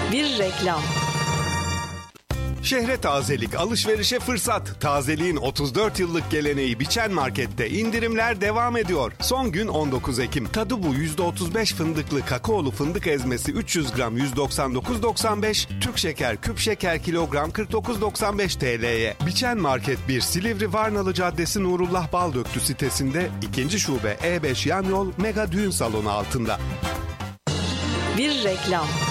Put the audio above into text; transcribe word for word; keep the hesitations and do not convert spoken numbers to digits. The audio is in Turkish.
Bir reklam. Şehre tazelik, alışverişe fırsat. Tazeliğin otuz dört yıllık geleneği Biçen Market'te indirimler devam ediyor. Son gün on dokuz Ekim. Tadı bu yüzde otuz beş fındıklı kakaolu fındık ezmesi üç yüz gram yüz doksan dokuz doksan beş. Türk şeker, küp şeker kilogram kırk dokuz doksan beş T L'ye. Biçen Market bir Silivri Varnalı Caddesi Nurullah Baldöktü sitesinde, ikinci şube E beş yan yol Mega Düğün Salonu altında. Bir reklam.